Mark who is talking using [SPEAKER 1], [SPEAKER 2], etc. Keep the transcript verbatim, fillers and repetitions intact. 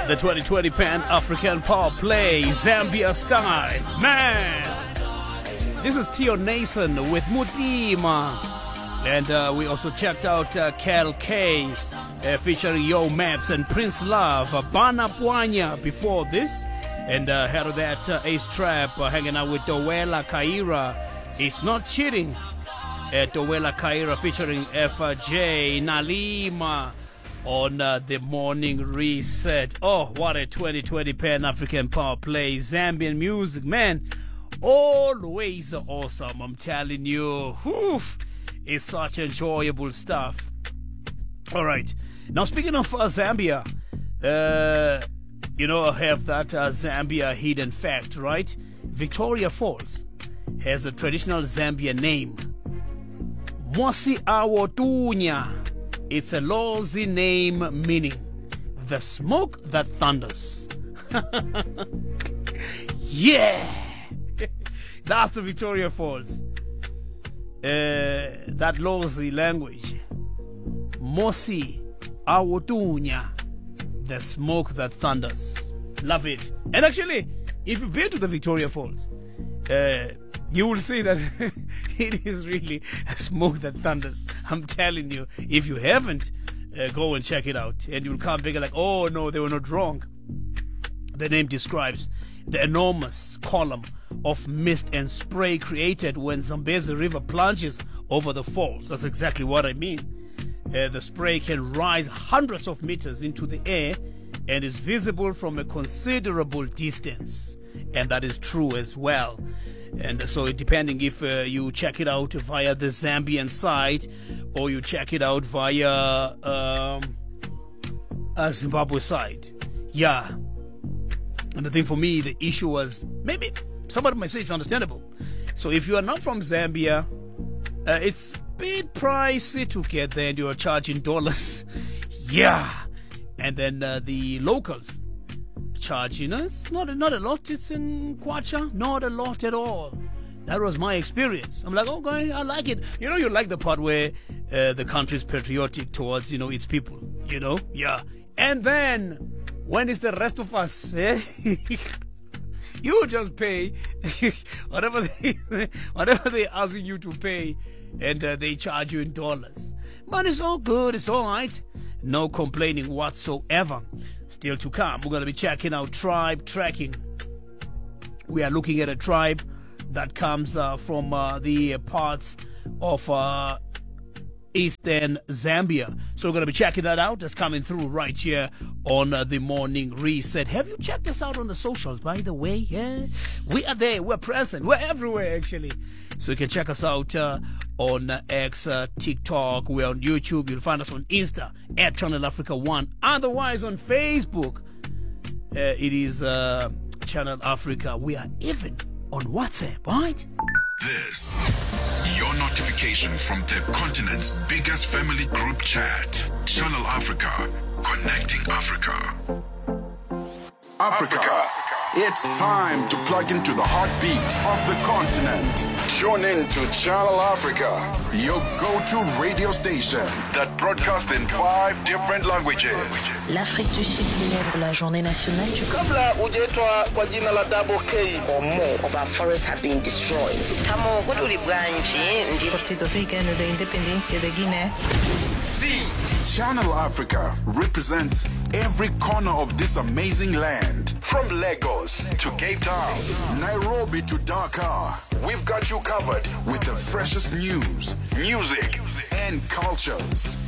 [SPEAKER 1] The twenty twenty Pan-African Power Play, Zambia style. Man! This is Tio Nason with Mutima. And uh, we also checked out uh, Kel K uh, featuring Yo Maps and Prince Love, uh, Bana Pwanya before this. And uh, head of that uh, Ace Trap uh, hanging out with Dowela Kaira. It's Not Cheating. Uh, Dowela Kaira featuring F J Nalima on uh, the morning reset. Oh, what a twenty twenty Pan-African Power Play. Zambian music, man. Always awesome, I'm telling you. Whew, it's such enjoyable stuff. All right. Now, speaking of uh, Zambia, uh, you know, I have that uh, Zambia hidden fact, right? Victoria Falls has a traditional Zambian name. Mosi Awotunya. It's a Lozi name meaning the smoke that thunders. Yeah! That's the Victoria Falls. Uh, that Lozi language. Mosi Awotunya. The smoke that thunders. Love it. And actually, if you've been to the Victoria Falls, uh, you will see that it is really a smoke that thunders. I'm telling you, if you haven't, uh, go and check it out. And you'll come back like, oh no, they were not wrong. The name describes the enormous column of mist and spray created when Zambezi River plunges over the falls. That's exactly what I mean. Uh, the spray can rise hundreds of meters into the air and is visible from a considerable distance. And that is true as well. And so depending if uh, you check it out via the Zambian side or you check it out via um, a Zimbabwe side. Yeah. And the thing for me, the issue was, maybe somebody might say it's understandable. So if you are not from Zambia, uh, it's a bit pricey to get there and you are charging dollars. Yeah. And then uh, the locals charge, you know, it's not, not a lot. It's in Kwacha, not a lot at all. That was my experience. I'm like, okay, I like it. You know, you like the part where uh, the country is patriotic towards, you know, its people, you know? Yeah. And then, when is the rest of us? Eh? You just pay whatever they, whatever they're asking you to pay, and uh, they charge you in dollars. But it's all good. It's all right. No complaining whatsoever. Still to come, we're going to be checking out tribe tracking. We are looking at a tribe that comes uh, from uh, the parts of uh, eastern Zambia. So we're going to be checking that out. That's coming through right here on uh, the morning reset. Have you checked us out on the socials, by the way? Yeah, we are there. We're present. We're everywhere, actually. So you can check us out uh, on uh, X, uh, TikTok. We're on YouTube. You'll find us on Insta at Channel Africa One. Otherwise, on Facebook, uh, it is uh, Channel Africa. We are even on WhatsApp, right?
[SPEAKER 2] This, your notification from the continent's biggest family group chat. Channel Africa, connecting Africa. Africa. It's time to plug into the heartbeat of the continent. Tune in to Channel Africa, your go-to radio station that broadcasts in five different languages.
[SPEAKER 3] L'Afrique du Sud célèbre la journée nationale du
[SPEAKER 4] Kabla hujaitwa kwa jina la Double K or more of our forests have been destroyed.
[SPEAKER 5] Kama kutuli branchi ndi
[SPEAKER 3] Partido Africano da Independência da Guiné.
[SPEAKER 2] See, Channel Africa represents every corner of this amazing land. From Lagos to Cape Town, Nairobi to Dakar, we've got you covered with the freshest news, music, and cultures.